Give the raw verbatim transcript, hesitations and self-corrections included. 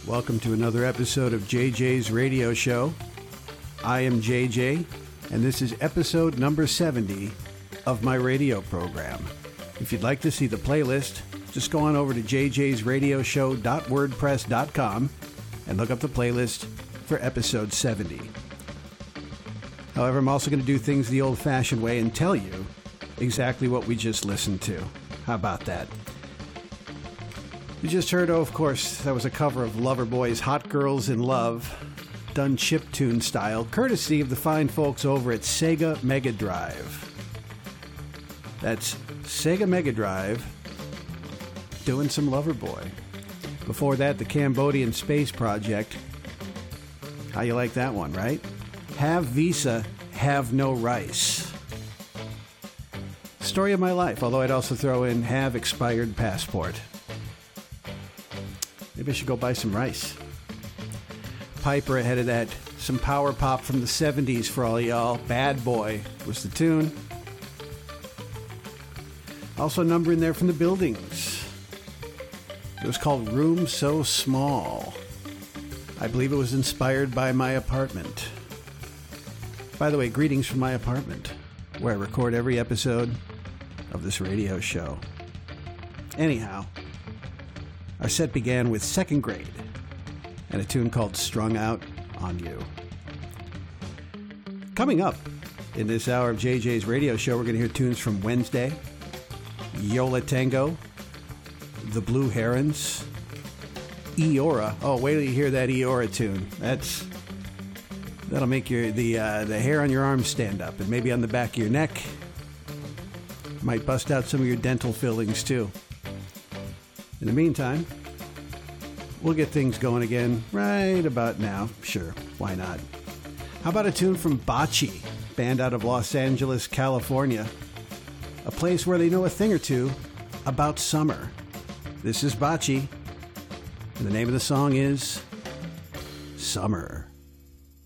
Welcome to another episode of J J's Radio Show. I am J J, and this is episode number seventy of my radio program. If you'd like to see the playlist, just go on over to j j's radio show dot wordpress dot com and look up the playlist for episode seventy. However, I'm also going to do things the old-fashioned way and tell you exactly what we just listened to. How about that? You just heard, oh, of course, that was a cover of Loverboy's Hot Girls in Love, done chiptune style, courtesy of the fine folks over at Sega Mega Drive. That's Sega Mega Drive doing some Loverboy. Before that, the Cambodian Space Project. How you like that one, right? Have Visa, have no rice. Story of my life, although I'd also throw in have expired passport. Maybe I should go buy some rice. Piper ahead of that. Some power pop from the seventies for all y'all. Bad Boy was the tune. Also a number in there from the Buildings. It was called Room So Small. I believe it was inspired by my apartment. By the way, greetings from my apartment, where I record every episode of this radio show. Anyhow, our set began with Second Grade and a tune called Strung Out on You. Coming up in this hour of J J's Radio Show, we're going to hear tunes from Wednesday, Yola Tango, The Blue Herons, Eora. Oh, wait till you hear that Eora tune. That's that'll make your the uh, the hair on your arms stand up, and maybe on the back of your neck. Might bust out some of your dental fillings too. In the meantime, we'll get things going again right about now. Sure, why not? How about a tune from Bocce, band out of Los Angeles, California, a place where they know a thing or two about summer. This is Bocce, and the name of the song is Summer.